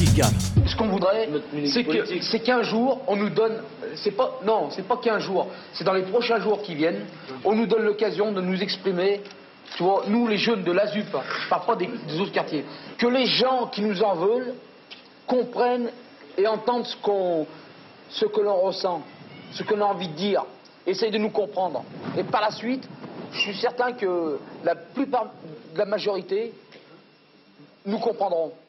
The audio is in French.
politique. Ce qu'on voudrait, c'est qu'un jour, on nous donne... Non, c'est pas qu'un jour. C'est dans les prochains jours qui viennent, on nous donne l'occasion de nous exprimer. Tu vois, nous les jeunes de l'ASUP, je parle pas des autres quartiers, que les gens qui nous en veulent comprennent et entendent ce que l'on ressent, ce que l'on a envie de dire, essayent de nous comprendre. Et par la suite, je suis certain que la plupart de la majorité nous comprendront.